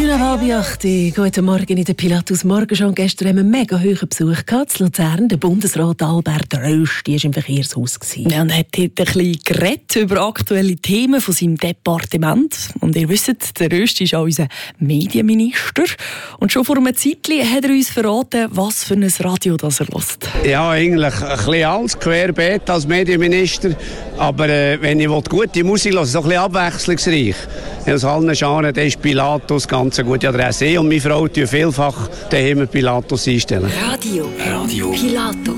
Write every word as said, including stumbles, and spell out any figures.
neun halb acht. Guten Morgen in der Pilatus Morgenschau. Gestern haben wir einen mega hohen Besuch gehabt in Luzern. Der Bundesrat Albert Rösti war im Verkehrshaus. Ja, und er hat heute ein bisschen geredet über aktuelle Themen von seinem Departement. Und ihr wisst, der Rösti ist auch unser Medienminister. Und schon vor einer Zeit hat er uns verraten, was für ein Radio das er hört. Ja, eigentlich ein bisschen alles querbeet als Medienminister. Aber äh, wenn ich gute Musik höre, so ein bisschen abwechslungsreich. Aus allen Genres, da ist Pilatus ganz eine gute Adresse. Ich und meine Frau tun vielfach daheim Pilatus einstellen. Radio. Radio. Pilatus.